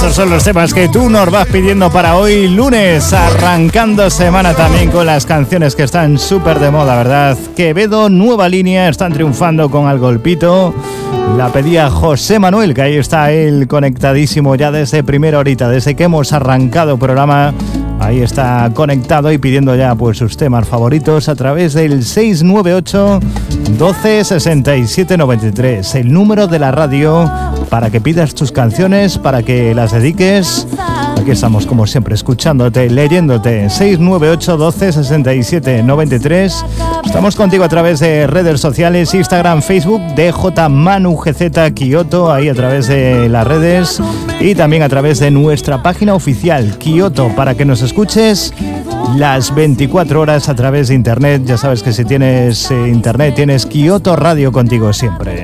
Estos son los temas que tú nos vas pidiendo para hoy lunes, arrancando semana también con las canciones que están súper de moda, ¿verdad? Quevedo, Nueva Línea, están triunfando con Al Golpito. La pedía José Manuel, que ahí está él conectadísimo ya desde primera horita, desde que hemos arrancado programa. Ahí está conectado y pidiendo ya pues sus temas favoritos a través del 698 12 67 93, el número de la radio para que pidas tus canciones, para que las dediques. Aquí estamos como siempre escuchándote, leyéndote. 698 12 67 93. Estamos contigo a través de redes sociales, Instagram, Facebook, DJ Manu GZ Kioto, ahí a través de las redes y también a través de nuestra página oficial Kioto, para que nos escuches las 24 horas a través de internet. Ya sabes que si tienes internet tienes Kioto Radio contigo siempre.